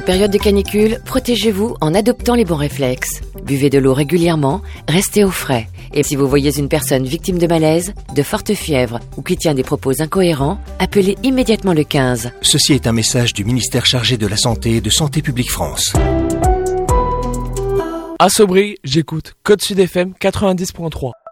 période de canicule, protégez-vous en adoptant les bons réflexes. Buvez de l'eau régulièrement, restez au frais. Et si vous voyez une personne victime de malaise, de forte fièvre ou qui tient des propos incohérents, appelez immédiatement le 15. Ceci est un message du ministère chargé de la Santé et de Santé publique France. À Sobry, j'écoute Côte Sud FM 90.3.